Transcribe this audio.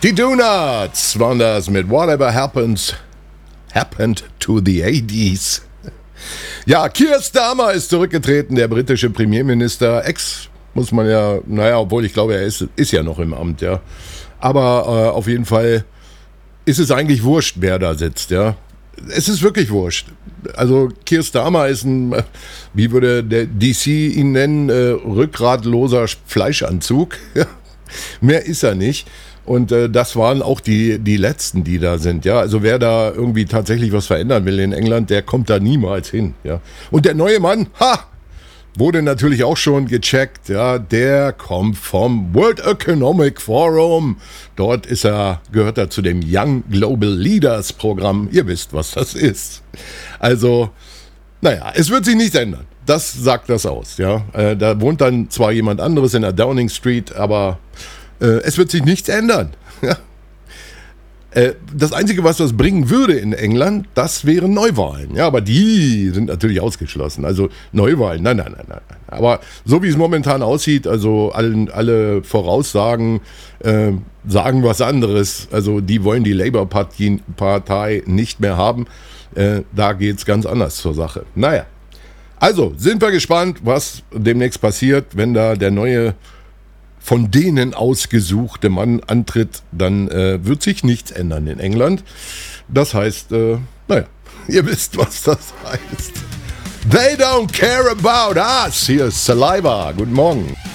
Die Donuts waren das mit Whatever Happened to the 80s. Ja, Keir Starmer ist zurückgetreten, der britische Premierminister. Muss man ja, obwohl ich glaube, er ist ja noch im Amt, ja. Aber auf jeden Fall ist es eigentlich wurscht, wer da sitzt, ja. Es ist wirklich wurscht. Also Keir Starmer ist ein, wie würde der DC ihn nennen, rückgratloser Fleischanzug. Mehr ist er nicht. Und das waren auch die Letzten, die da sind. Ja, also wer da irgendwie tatsächlich was verändern will in England, der kommt da niemals hin. Ja, und der neue Mann, wurde natürlich auch schon gecheckt. Ja, der kommt vom World Economic Forum. Dort gehört er zu dem Young Global Leaders Programm. Ihr wisst, was das ist. Also, es wird sich nichts ändern. Das sagt das aus. Ja, da wohnt dann zwar jemand anderes in der Downing Street, aber es wird sich nichts ändern. Ja. Das Einzige, was das bringen würde in England, das wären Neuwahlen. Ja, aber die sind natürlich ausgeschlossen. Also Neuwahlen, nein. Aber so wie es momentan aussieht, also alle Voraussagen sagen was anderes. Also die wollen die Labour-Partei nicht mehr haben. Da geht es ganz anders zur Sache. Also sind wir gespannt, was demnächst passiert, wenn da der neue von denen ausgesuchte Mann antritt, dann wird sich nichts ändern in England. Das heißt, ihr wisst, was das heißt. They don't care about us. Hier ist Saliva. Guten Morgen.